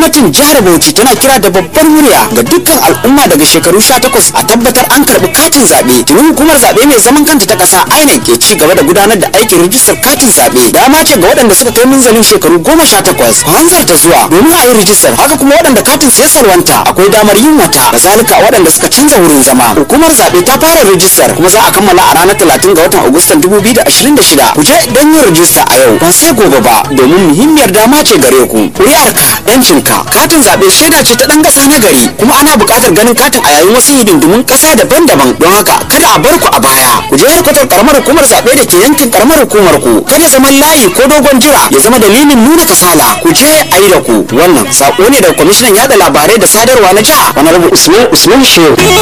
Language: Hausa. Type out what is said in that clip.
gwamnatin jihar Bauchi tana kira da babbar murya ga dukkan al'umma daga shekaru 18 a tabbatar an karbi katin zabe. Tuni hukumar zabe mai zaman kanta ta kasa INEC ke ci gaba da gudanar da aikin rijistar katin zabe. Dama ce ga waɗanda suka kai munzalin shekaru 18 hanzarta zuwa domin a yi rijistar. Haka kuma waɗanda katin sai salwanta akwai damar yin wata. Kazalika waɗanda suka canza wurin zama. Hukumar zabe ta fara rijistar kuma za a kammala a ranar 30 ga watan Agustan 2026. Ku je don yin rijista a yau ba sai gobe ba domin muhimmiyar dama ce gare ku. Ƙuri'arka, 'yancinka, katin zabe shaida ce ta ɗan ƙasa na gari kuma ana buƙatar ganin katin a yayin wasu hidindimun ƙasa daban-daban. Don haka kada a bar ku a baya. Ku je harkatar karamar hukumar zabe da ke yankin karamar hukumar ku. Kada zaman layi ko dogon jira ya zama dalilin nuna kasala. Ku je a yi da ku. Wannan sako ne daga kwamishinan yada labarai da sadarwa na jiha Honorable Usman Shehu.